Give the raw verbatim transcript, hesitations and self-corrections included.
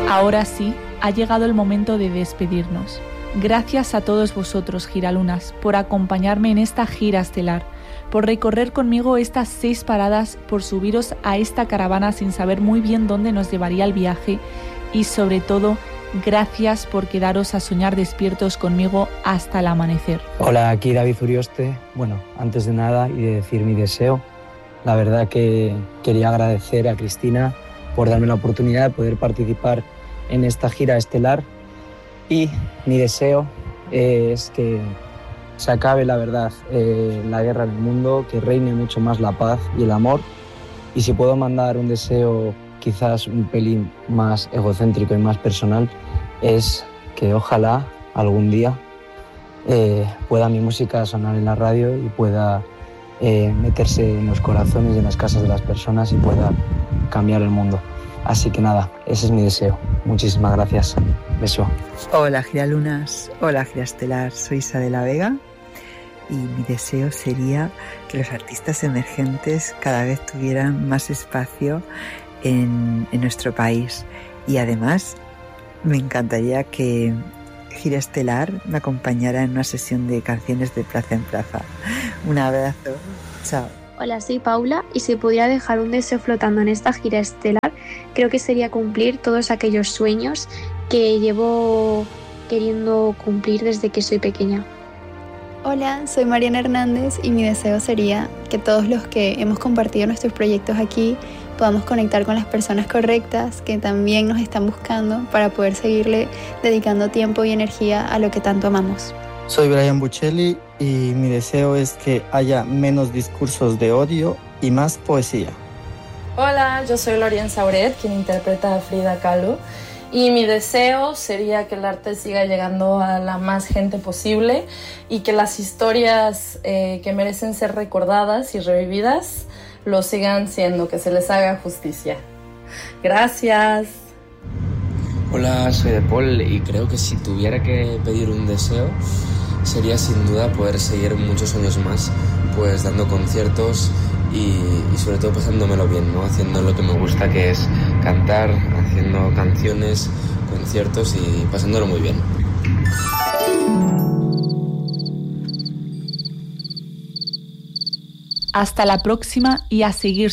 Ahora sí, ha llegado el momento de despedirnos. Gracias a todos vosotros, Giralunas, por acompañarme en esta gira estelar, por recorrer conmigo estas seis paradas, por subiros a esta caravana sin saber muy bien dónde nos llevaría el viaje y, sobre todo, gracias por quedaros a soñar despiertos conmigo hasta el amanecer. Hola, aquí David Urioste. Bueno, antes de nada y de decir mi deseo, la verdad que quería agradecer a Cristina por darme la oportunidad de poder participar en esta gira estelar y mi deseo es que se acabe, la verdad, eh, la guerra en el mundo, que reine mucho más la paz y el amor. Y si puedo mandar un deseo quizás un pelín más egocéntrico y más personal, es que ojalá algún día eh, pueda mi música sonar en la radio y pueda eh, meterse en los corazones y en las casas de las personas y pueda cambiar el mundo. Así que nada, ese es mi deseo. Muchísimas gracias. Beso. Hola, Giralunas. Hola, Gira Estelar. Soy Isa de la Vega y mi deseo sería que los artistas emergentes cada vez tuvieran más espacio en, en nuestro país. Y además, me encantaría que Gira Estelar me acompañara en una sesión de canciones de Plaza en Plaza. Un abrazo. Chao. Hola, soy Paula y si pudiera dejar un deseo flotando en esta gira estelar, creo que sería cumplir todos aquellos sueños que llevo queriendo cumplir desde que soy pequeña. Hola, soy Mariana Hernández y mi deseo sería que todos los que hemos compartido nuestros proyectos aquí podamos conectar con las personas correctas que también nos están buscando para poder seguirle dedicando tiempo y energía a lo que tanto amamos. Soy Brian Buccelli y mi deseo es que haya menos discursos de odio y más poesía. Hola, yo soy Lorien Sauret, quien interpreta a Frida Kahlo, y mi deseo sería que el arte siga llegando a la más gente posible y que las historias eh, que merecen ser recordadas y revividas lo sigan siendo, que se les haga justicia. Gracias. Hola, soy De Paul y creo que si tuviera que pedir un deseo sería sin duda poder seguir muchos años más pues dando conciertos y, y sobre todo pasándomelo bien, ¿no? Haciendo lo que me gusta, que es cantar, haciendo canciones, conciertos y pasándolo muy bien. Hasta la próxima y a seguir